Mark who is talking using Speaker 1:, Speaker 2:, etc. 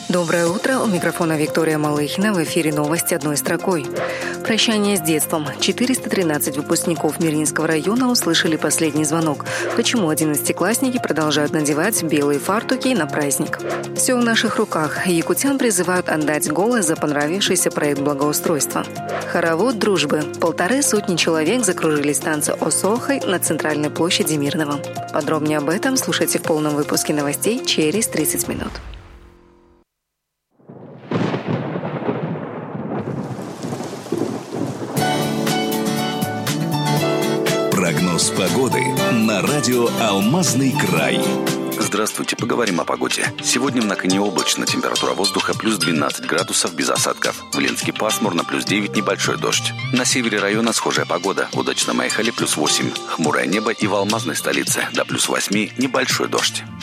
Speaker 1: Доброе утро. У микрофона Виктория Малыхина. В эфире новости одной строкой. Прощание с детством. 413 выпускников Мирнинского района услышали последний звонок. Почему 11-классники продолжают надевать белые фартуки на праздник? Все в наших руках. Якутян призывают отдать голос за понравившийся проект благоустройства. Хоровод дружбы. 150 человек закружились танцы Осохой на центральной площади Мирного. Подробнее об этом слушайте в полном выпуске новостей через 30 минут.
Speaker 2: Прогноз погоды на радио «Алмазный край».
Speaker 3: Здравствуйте, поговорим о погоде. Сегодня в Наконе облачно, температура воздуха плюс 12 градусов без осадков. В Ленске пасмурно, плюс 9, небольшой дождь. На севере района схожая погода. В Удачном Айхале плюс 8, хмурое небо и в Алмазной столице до плюс 8, небольшой дождь.